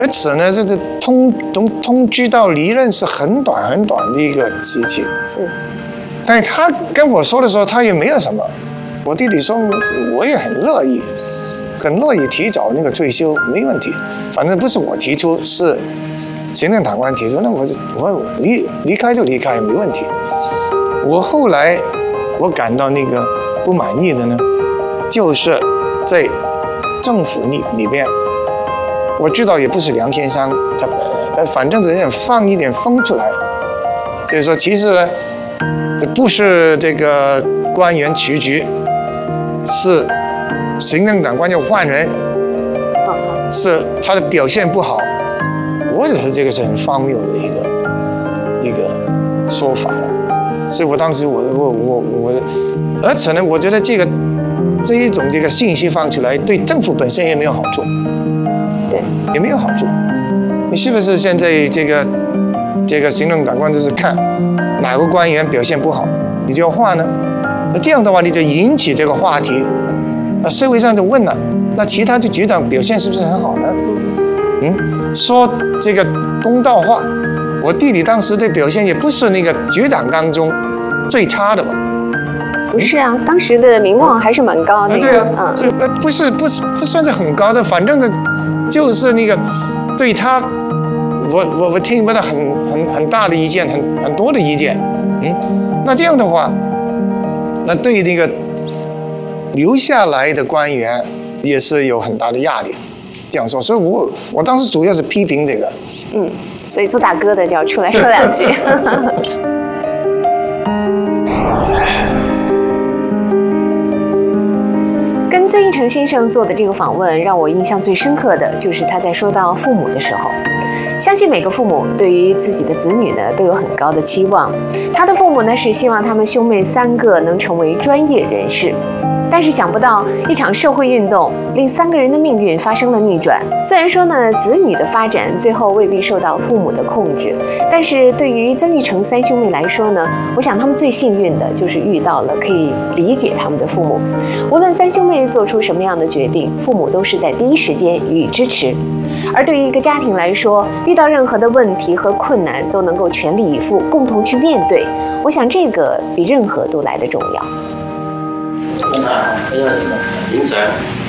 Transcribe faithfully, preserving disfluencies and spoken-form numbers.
而且呢，这个通通同居到离任是很短很短的一个时期。 是。 但是他跟我说的时候，他也没有什么。我弟弟说，我也很乐意，很乐意提早那个退休，没问题。反正不是我提出，是行政长官提出，那我我离离开就离开，没问题。我后来我感到那个不满意的呢，就是在政府里里边，我知道也不是梁先生他本人，但反正有点放一点风出来，就是说其实呢，不是这个官员辞职，是行政长官要换人，是他的表现不好。我觉得这个是很荒谬的一个一个说法了。所以我当时我我我我，而且呢，我觉得这个这一种这个信息放出来，对政府本身也没有好处， 对， 也没有好处。你是不是现在这个这个行政长官就是看哪个官员表现不好，你就要换呢？那这样的话，你就引起这个话题，那社会上就问了，那其他的局长表现是不是很好呢？嗯，说这个公道话。我弟弟当时的表现也不是那个局长当中最差的吧？ 不是啊，当时的名望还是蛮高的。 对啊，这不是不是不算是很高的，反正呢，就是那个对他，我我我听不到很很很大的意见，很很多的意见。嗯，那这样的话，那对那个留下来的官员也是有很大的压力。这样说，所以我我当时主要是批评这个。 嗯。所以做大哥的就要出来说两句。跟曾铉成先生做的这个访问，让我印象最深刻的就是他在说到父母的时候，相信每个父母对于自己的子女呢都有很高的期望。他的父母呢是希望他们兄妹三个能成为专业人士。但是想不到，一场社会运动令三个人的命运发生了逆转。虽然说呢，子女的发展最后未必受到父母的控制，但是对于曾铉成三兄妹来说呢，我想他们最幸运的就是遇到了可以理解他们的父母。无论三兄妹做出什么样的决定，父母都是在第一时间予以支持。而对于一个家庭来说，遇到任何的问题和困难，都能够全力以赴，共同去面对。我想这个比任何都来得重要。 那第二次零食。